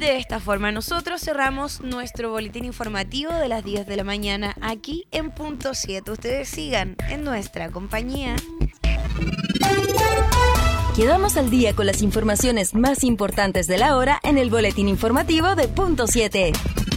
de esta forma nosotros cerramos nuestro boletín informativo de las 10 de la mañana aquí en Punto 7. Ustedes sigan en nuestra compañía. Quedamos al día con las informaciones más importantes de la hora en el boletín informativo de Punto 7.